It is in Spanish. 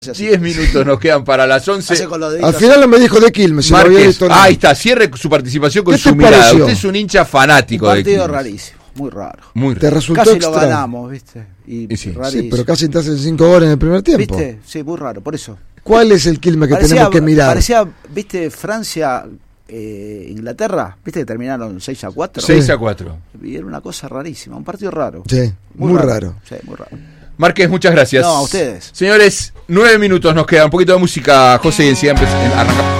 10 minutos nos quedan para las 11. Al final no me dijo de Quilmes. Si Márquez, ahí está, cierre su participación con su mirada. Pareció? Usted es un hincha fanático de Quilmes. Un partido rarísimo, muy raro. Muy ¿Te raro. resultó Casi extraño? lo ganamos, ¿viste? Y sí. Sí, pero casi te hacen 5 goles en el primer tiempo. ¿Viste? Sí, muy raro, por eso. ¿Cuál es el Quilmes que tenemos que mirar? Parecía, ¿viste? Francia, Inglaterra, ¿viste? Que terminaron 6-4. 6-4. Y era una cosa rarísima, un partido raro. Sí, muy raro. Sí, muy raro. Márquez, muchas gracias. No, a ustedes. Señores, 9 minutos nos quedan. Un poquito de música, José, y enseguida arrancamos.